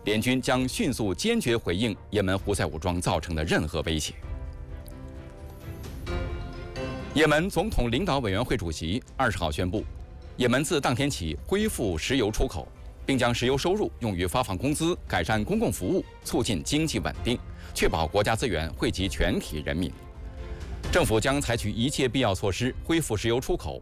联军将迅速坚决回应也门胡塞武装造成的任何威胁。也门总统领导委员会主席20号宣布，也门自当天起恢复石油出口，并将石油收入用于发放工资、改善公共服务、促进经济稳定，确保国家资源惠及全体人民。政府将采取一切必要措施恢复石油出口，